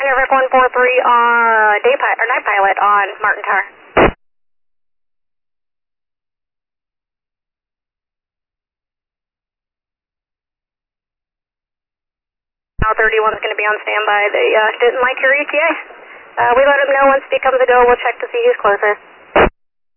Aircraft 143 on night pilot on Martin Tower. Now 31 is going to be on standby. They didn't like your ETA. We let them know once it becomes a go. We'll check to see who's closest.